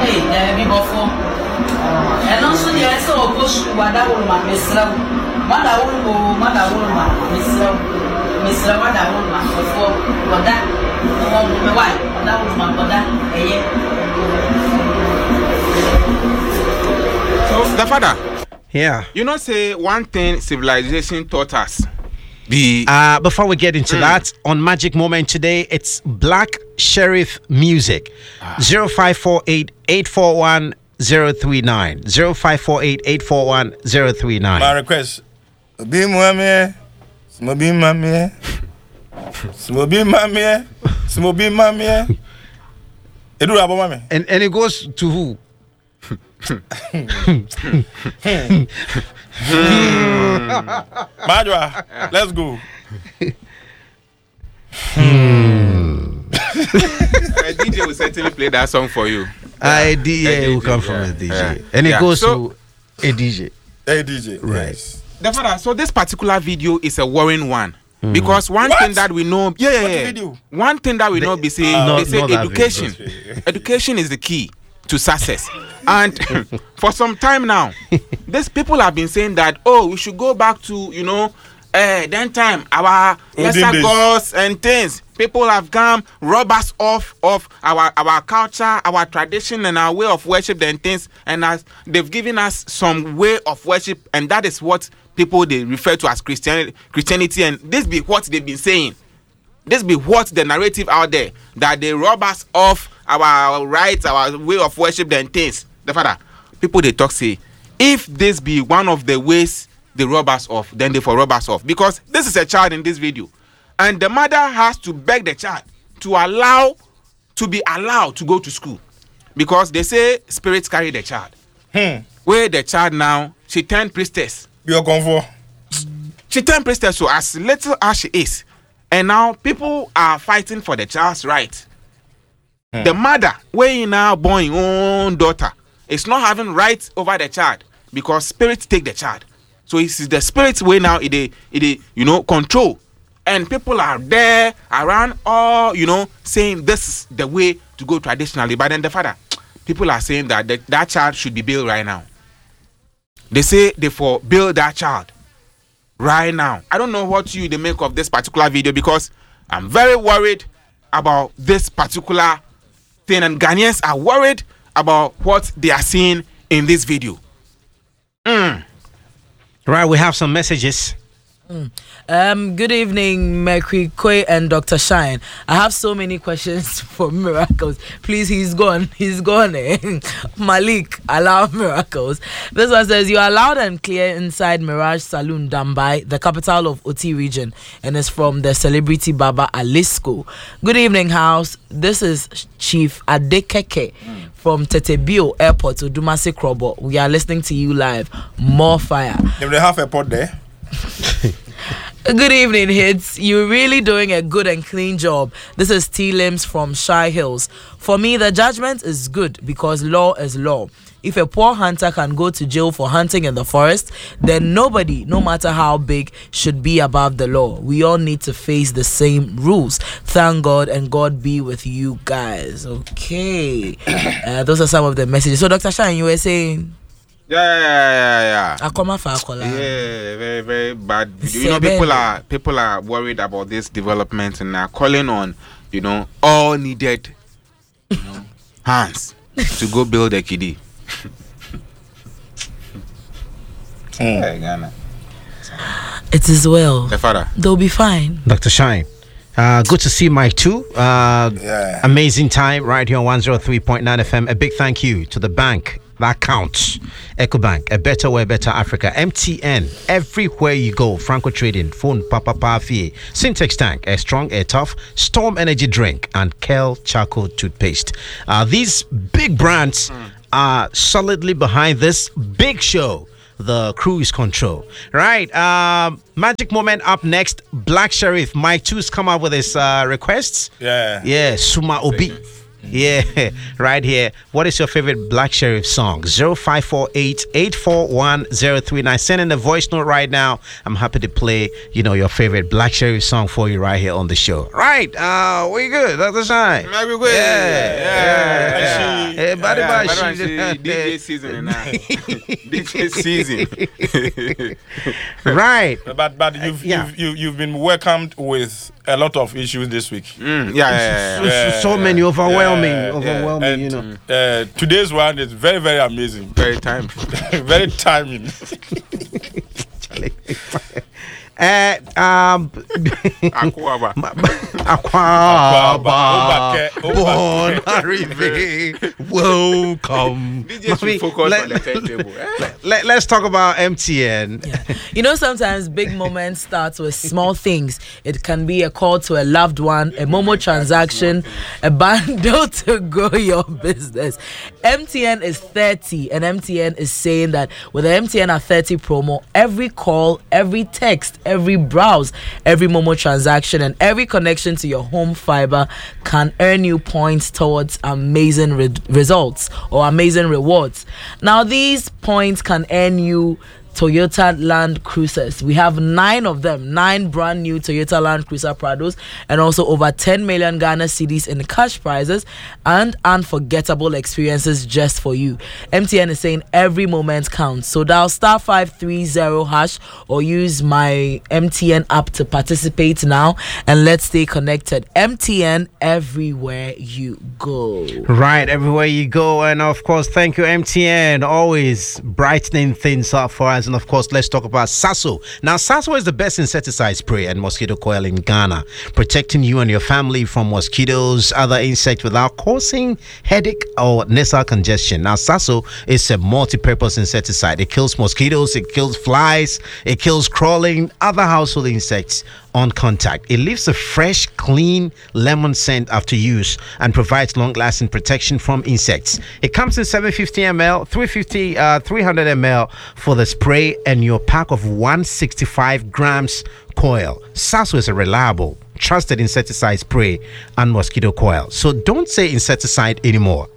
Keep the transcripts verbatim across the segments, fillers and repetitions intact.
Hey, uh, me before. And also, the answer of push what I will my Miss Love. Mother will go, Mother will my Miss Love. Miss Love, Mother will my before. What that? Oh, my wife. That was my brother. So, the father. Yeah. You know, say one thing civilization taught us. The uh, before we get into mm. that, on Magic Moment today, it's Black Sheriff Music. Ah. zero five four eight, eight four one, zero three nine. zero five four eight, eight four one, zero three nine. My request. Be mommy. Smoby mammy. Smoby mammy. Smoby mammy. Edu abo mammy. And and it goes to who? Majwa, let's go. A D J will certainly play that song for you. I D J A D J will come from yeah, a D J. yeah. And it Yeah. goes So- to a D J. Hey D J. Right. Yes. The father, so this particular video is a worrying one. Mm. Because one What? thing that we know, yeah, yeah, What yeah. video? One thing that we know, be say, Uh, they not- say not that education. video. Education is the key to success. And for some time now, these people have been saying that, oh, we should go back to, you know, uh, then time, our lesser days. gods and things. People have come, rob us off of our, our culture, our tradition, and our way of worship and things. And as they've given us some way of worship, and that is what people they refer to as Christianity. Christianity, and this be what they've been saying. This be what the narrative out there, that they rob us of our rights, our way of worship and things. The father, people they talk say, if this be one of the ways they rob us off, then they for rob us off. Because this is a child in this video. And the mother has to beg the child to allow, to be allowed to go to school. Because they say spirits carry the child. Hmm. Where the child now, she turned priestess. Your comfort. She turned priestess, so as little as she is. And now people are fighting for the child's right. Hmm. The mother, where you now born your own daughter, is not having rights over the child because spirits take the child. So it's the spirit's way now, it it it you know control. And people are there around all, you know, saying this is the way to go traditionally. But then the father, people are saying that the, that child should be built right now. They say they for build that child right now. I don't know what you they make of this particular video because I'm very worried about this particular thing. And Ghanaians are worried about what they are seeing in this video. Mm. Right, we have some messages. Mm. Um, good evening, Mercury Kwe and Doctor Shine. I have so many questions for Miracles. Please, he's gone. He's gone. Eh? Malik, allow Miracles. This one says, you are loud and clear inside Mirage Saloon, Dambai, the capital of Oti region, and is from the celebrity Baba Alisco. Good evening, house. This is Chief Adekeke mm. from Tetebio Airport to Dumasi Krobo. We are listening to you live. More fire. If they have a pot there. Good evening, hits. You're really doing a good and clean job. This is T. Limbs from Shy Hills. For me, the judgment is good because law is law. If a poor hunter can go to jail for hunting in the forest, then nobody, no matter how big, should be above the law. We all need to face the same rules. Thank God, and God be with you guys. Okay. Uh, those are some of the messages. So, Doctor Shine, you were saying... Yeah, yeah, yeah, yeah. Akoma fa akola. Yeah, very, very bad. You know, people are people are worried about this development and are calling on, you know, all needed, you know, hands to go build a kiddie. Hey, Ghana. It is well. The father. They'll be fine. Doctor Shine. Uh, good to see Mike too. Uh, yeah. Amazing time right here on one oh three point nine F M. A big thank you to the bank that counts. EcoBank, a better way, better Africa. M T N, everywhere you go. Franco Trading, Phone, Papa Pafi, Syntex Tank, a strong, a tough, Storm Energy Drink, and Kel Charcoal Toothpaste. Uh, these big brands mm. are solidly behind this big show. The Cruise Control. Right. Um, Magic Moment up next. Black Sheriff Mike two's come up with his uh, requests. Yeah. Yeah. Suma Obi. Yeah, right here. What is your favorite Black Sheriff song? zero five four eight, eight four one, zero three nine. Send in the voice note right now. I'm happy to play, you know, your favorite Black Sheriff song for you right here on the show. Right, uh, we good. That's the sign. Like we good. Yeah, yeah. yeah. Hey, body Yeah, bashi. body bashi. D J season now. D J season. Right. But but you've, yeah. you've you, you've been welcomed with a lot of issues this week. Mm, yeah, yeah, yeah, yeah. So, so many overwhelming, Yeah, overwhelming, and, you know. Uh, today's one is very very amazing. Very time. Very timing. Uh, um, Akwaba. Akwaba, Obake, born Obake. arrivé, welcome. D J should focus let, on the timetable. Eh? let, let's talk about M T N. Yeah. You know, sometimes big moments start with small things. It can be a call to a loved one, a Momo transaction, a bundle to grow your business. M T N is thirty, and M T N is saying that with the M T N at thirty promo, every call, every text, every browse, every Momo transaction, and every connection to your home fiber can earn you points towards amazing re- results or amazing rewards. Now, these points can earn you Toyota Land Cruisers. We have nine of them, nine brand new Toyota Land Cruiser Prados, and also over ten million Ghana cedis in cash prizes and unforgettable experiences just for you. M T N is saying every moment counts. So dial star five three zero hash or use my M T N app to participate now, and let's stay connected. M T N everywhere you go. Right, everywhere you go. And of course, thank you, M T N, always brightening things up for us. And of course, let's talk about Sasso. Now, Sasso is the best insecticide spray and mosquito coil in Ghana, protecting you and your family from mosquitoes, other insects without causing headache or nasal congestion. Now, Sasso is a multi-purpose insecticide. It kills mosquitoes, it kills flies, it kills crawling, other household insects on contact. It leaves a fresh, clean lemon scent after use and provides long-lasting protection from insects. It comes in seven hundred fifty milliliters, three hundred fifty, uh, three hundred milliliters for the spray, and your pack of one hundred sixty-five grams coil. Sasso is a reliable, trusted insecticide spray and mosquito coil. So don't say insecticide anymore.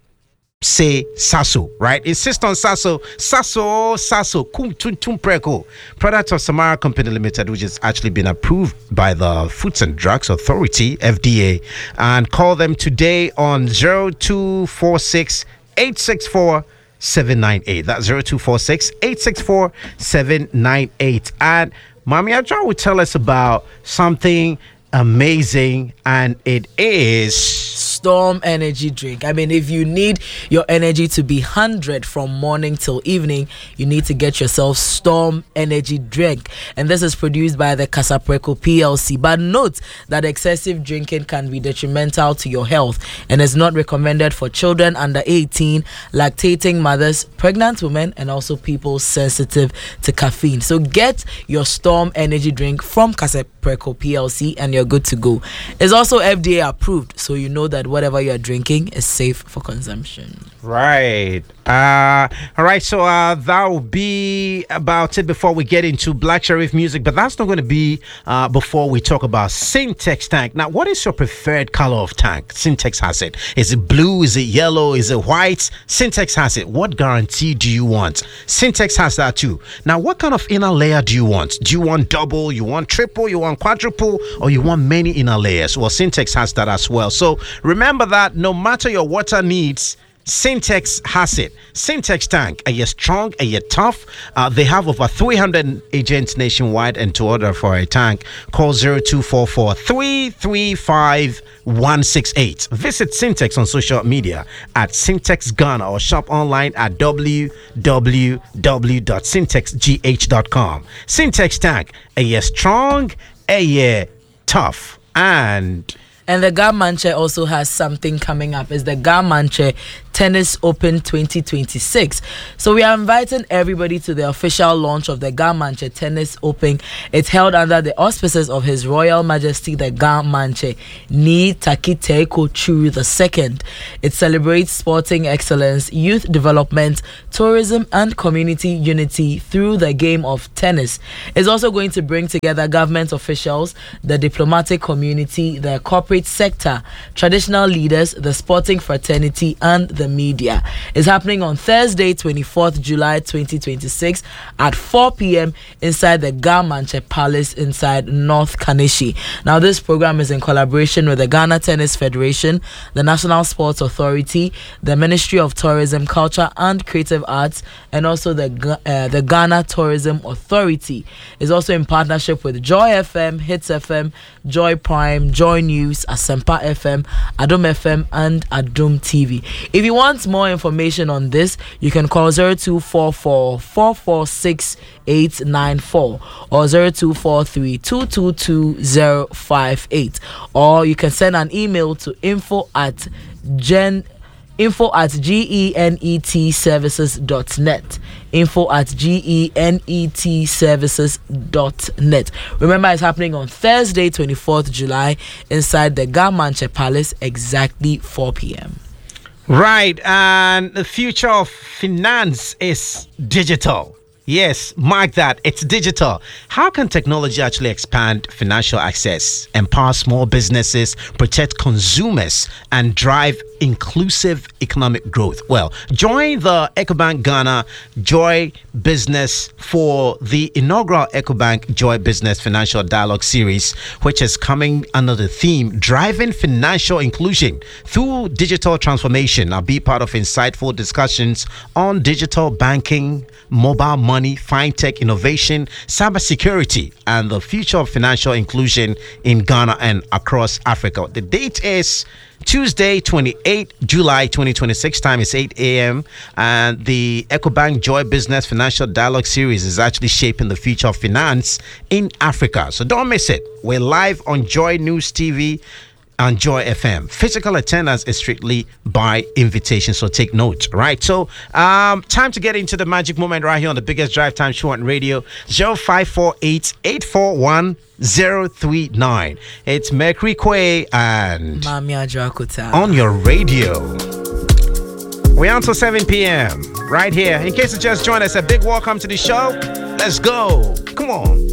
Say Sasso, right? Insist on Sasso. Sasso, Sasso, kum tum tum preko. Product of Samara Company Limited, which has actually been approved by the Foods and Drugs Authority, F D A. And call them today on zero two four six, eight six four, seven nine eight. That's zero two four six, eight six four, seven nine eight. And Mami Adra will tell us about something amazing, and it is Storm energy drink. I mean, if you need your energy to be one hundred from morning till evening, you need to get yourself Storm energy drink. And this is produced by the Casapreco P L C. But note that excessive drinking can be detrimental to your health and is not recommended for children under eighteen, lactating mothers, pregnant women, and also people sensitive to caffeine. So get your Storm energy drink from Casapreco P L C and you're good to go. It's also F D A approved, so you know that whatever you're drinking is safe for consumption. Right. Uh, all right. So uh, that will be about it before we get into Black Sheriff music. But that's not going to be uh, before we talk about Syntex tank. Now, what is your preferred color of tank? Syntex has it. Is it blue? Is it yellow? Is it white? Syntex has it. What guarantee do you want? Syntex has that too. Now, what kind of inner layer do you want? Do you want double? You want triple? You want quadruple? Or you want many inner layers? Well, Syntex has that as well. So remember that no matter your water needs, Syntex has it. Syntex tank, are you strong? Are you tough? Uh, they have over three hundred agents nationwide, and to order for a tank, call zero two four four, three three five, one six eight. Visit Syntex on social media at Syntex Ghana or shop online at w w w dot syntex g h dot com. Syntex tank, are you strong? Are you tough? And And the Garmanche also has something coming up. It's the Garmanche Tennis Open twenty twenty-six. So we are inviting everybody to the official launch of the Ga Manche Tennis Open. It's held under the auspices of His Royal Majesty the Ga Manche Ni Takiteko Churu the Second. It celebrates sporting excellence, youth development, tourism, and community unity through the game of tennis. It's also going to bring together government officials, the diplomatic community, the corporate sector, traditional leaders, the sporting fraternity, and the media. It's happening on Thursday, twenty-fourth July twenty twenty-six at four p.m. inside the Ga Manche Palace inside North Kanishi. Now, this program is in collaboration with the Ghana Tennis Federation, the National Sports Authority, the Ministry of Tourism, Culture and Creative Arts, and also the uh, the Ghana Tourism Authority. It's also in partnership with Joy F M, Hits F M, Joy Prime, Joy News, Asempa F M, Adum F M, and Adum T V. If you want more information on this, you can call zero two four four, four four six, eight nine four or zero two four three, two two two, zero five eight, or you can send an email to info at gen info at genet services dot net. Info at genet services dot net. Remember, it's happening on Thursday, twenty-fourth July inside the Ga Manche Palace, exactly four p.m. Right, and the future of finance is digital. Yes, mark that. It's digital. How can technology actually expand financial access, empower small businesses, protect consumers, and drive inclusive economic growth? Well, join the EcoBank Ghana Joy Business for the inaugural EcoBank Joy Business Financial Dialogue Series, which is coming under the theme Driving Financial Inclusion Through Digital Transformation. I'll be part of insightful discussions on digital banking, mobile money, fintech innovation, cybersecurity, and the future of financial inclusion in Ghana and across Africa. The date is Tuesday, twenty-eighth July twenty twenty-six. Time is eight a.m. And the EcoBank Joy Business Financial Dialogue Series is actually shaping the future of finance in Africa. So don't miss it. We're live on Joy News T V and Joy F M. Physical attendance is strictly by invitation, so take note, right? So, um, time to get into the magic moment right here on the biggest drive time show on radio, zero five four eight, eight four one, zero three nine. It's Mercury Quay and Mami Adrakuta on your radio. We're on till seven p.m. right here. In case you just joined us, a big welcome to the show. Let's go. Come on.